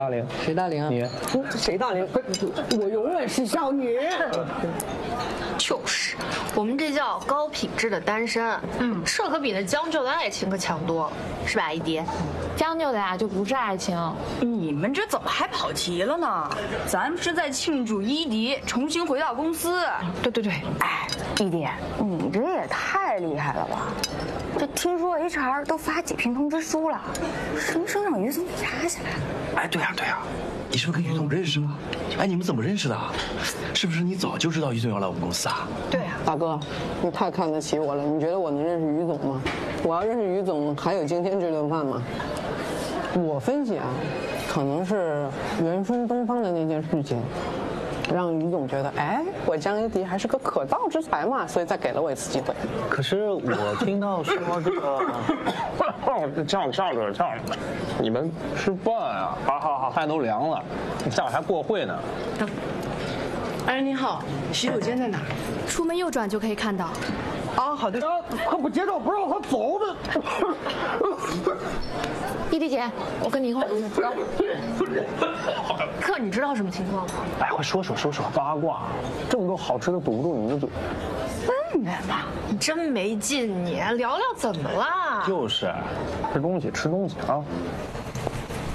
大龄， 谁大龄啊？ 你谁大龄？我永远是少女。 就是，我们这叫高品质的单身。这可比那将就的爱情可强多了，是吧，一爹？ 将就的呀，就不是爱情。 你们这怎么还跑题了呢？咱们是在庆祝伊迪重新回到公司。 对， 哎，伊迪，你这也太厉害了吧！这听说 HR 都发解聘通知书了，生生让于总给压下来了。 哎，对呀，你是不是跟于总认识吗？哎，你们怎么认识的？是不是你早就知道于总要来我们公司啊？ 对啊， 大哥，你太看得起我了。你觉得我能认识于总吗？我要认识于总，还有今天这顿饭吗？我分析啊，可能是元丰东方的那件事情，让于总觉得，哎，我江一迪还是个可造之才嘛，所以再给了我一次机会。 可是我听到说这个，这样，你们吃饭啊？好，饭都凉了，下午还过会呢。 哎，你好，洗手间在哪？ 出门右转就可以看到。 啊，好的。快不接着，不让他走的。 伊迪姐，我跟你一块儿出去。 哥，你知道什么情况吗？ 哎，快说八卦，这么多好吃的堵不住你们的嘴。 笨人吧，你真没劲，你聊聊怎么了？ 就是，吃东西啊。